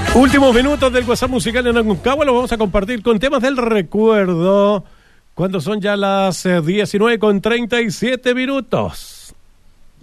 Últimos minutos del WhatsApp musical en Aconcagua, lo vamos a compartir con temas del recuerdo, cuando son ya las 19:37 minutos.